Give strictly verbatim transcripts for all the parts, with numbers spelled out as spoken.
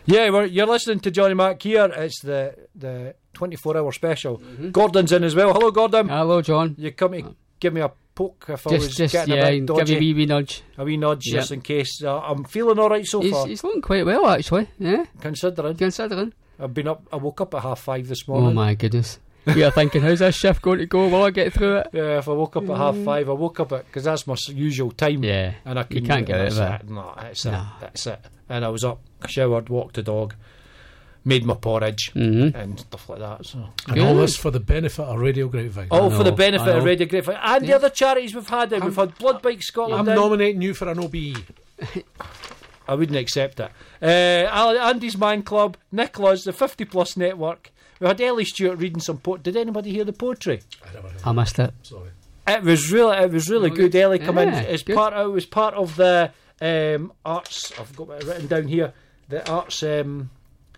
Yeah, we're, you're listening to Johnny Mac here. It's the the twenty-four hour special. Mm-hmm. Gordon's in as well. Hello, Gordon. Hello, John. You come to give me a poke if I just, was just, getting yeah, a bit dodgy. give me a wee, wee nudge. A wee nudge, yep. just in case. Uh, I'm feeling all right so he's, far. He's looking quite well, actually. Yeah, considering. Considering. I've been up. I woke up at half five this morning. Oh my goodness. You're thinking, how's this shift going to go? Will I get through it? Yeah, if I woke up at half five, I woke up at because that's my usual time. Yeah, and I you can't get out of it. No, that's it. That's it. And I was up, showered, walked the dog, made my porridge mm-hmm. and stuff like that. So, and all this for the benefit of Radio Grapevine. All for the benefit of Radio Grapevine and yeah. the other charities we've had. In. We've had Blood Bike Scotland. I'm in. nominating you for an O B E. I wouldn't accept it. Uh, Andy's Man Club, Nicholas, the fifty Plus Network. We had Ellie Stewart reading some poetry. Did anybody hear the poetry? I never heard. I missed it. Sorry. It was really, it was really oh, good. Ellie come yeah, in as good. part. Of, it was part of the um, arts. I've got it written down here. The arts, um,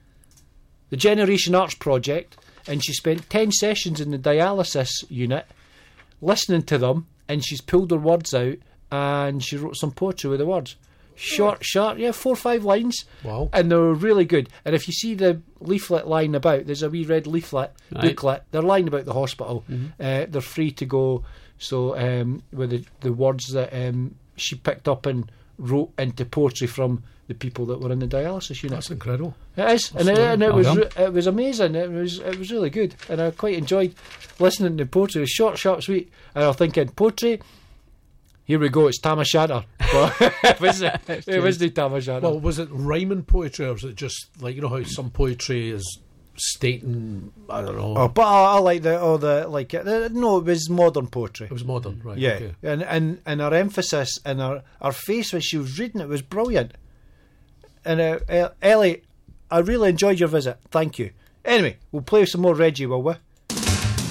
the Generation Arts Project, and she spent ten sessions in the dialysis unit, listening to them, and she's pulled her words out, and she wrote some poetry with the words. Short, yeah. short, yeah, four or five lines. Wow. And they were really good. And if you see the leaflet lying about, there's a wee red leaflet, right. booklet. They're lying about the hospital. Mm-hmm. Uh, they're free to go. So, um, with the, the words that um, she picked up and wrote into poetry from the people that were in the dialysis unit. That's incredible. It is, That's and, it, and it oh, was yeah. re- it was amazing. It was it was really good, and I quite enjoyed listening to poetry. It was short, sharp, sweet, and I was thinking poetry. Here we go, it's Tamashatter. But it wasn't, it wasn't Tamashatter. Well, was it rhyming poetry, or was it just like, you know how some poetry is stating, I don't know. Oh, but I, I like the, oh, the, like, uh, no, it was modern poetry. It was modern, right. Yeah, okay. and, and, and her emphasis and her, her face when she was reading it was brilliant. And uh, Ellie, I really enjoyed your visit. Thank you. Anyway, we'll play some more Reggie, will we?